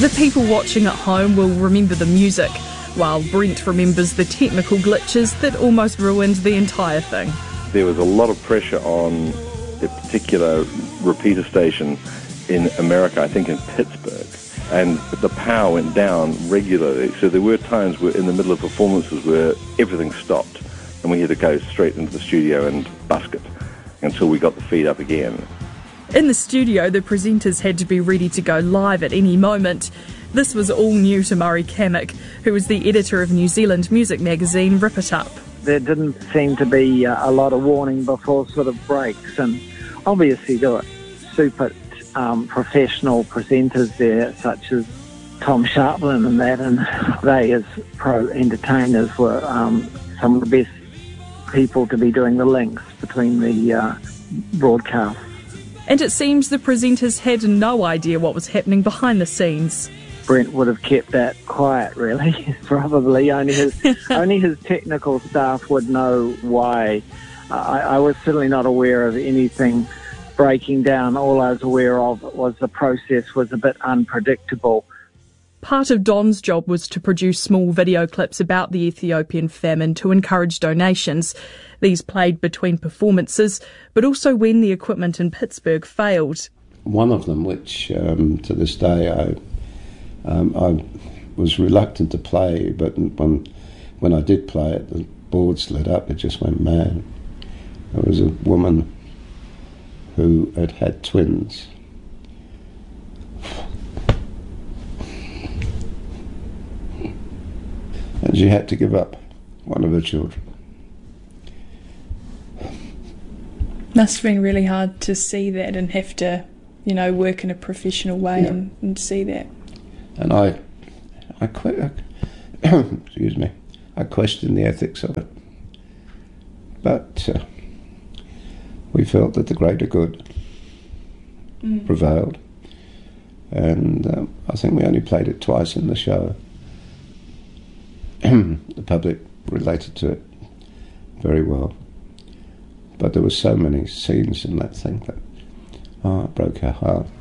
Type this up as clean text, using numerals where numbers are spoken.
The people watching at home will remember the music, while Brent remembers the technical glitches that almost ruined the entire thing. There was a lot of pressure on a particular repeater station in America, I think in Pittsburgh, and the power went down regularly. So there were times where in the middle of performances where everything stopped and we had to go straight into the studio and busk it until we got the feed up again. In the studio, the presenters had to be ready to go live at any moment. This was all new to Murray Cammack, who was the editor of New Zealand music magazine Rip It Up. There didn't seem to be a lot of warning before sort of breaks, and obviously there were super professional presenters there, such as Tom Sharpland and that, and they as pro entertainers were some of the best people to be doing the links between the broadcasts. And it seems the presenters had no idea what was happening behind the scenes. Brent would have kept that quiet, really. Probably only his technical staff would know why. I was certainly not aware of anything breaking down. All I was aware of was the process was a bit unpredictable. Part of Don's job was to produce small video clips about the Ethiopian famine to encourage donations. These played between performances, but also when the equipment in Pittsburgh failed. One of them, which to this day I was reluctant to play, but when I did play it, the boards lit up, it just went mad. There was a woman who had had twins. And she had to give up one of her children. Must have been really hard to see that and have to, work in a professional way and see that. And I excuse me, I questioned the ethics of it. But we felt that the greater good prevailed. And I think we only played it twice in the show. The public related to it very well. But there were so many scenes in that thing that it broke our heart.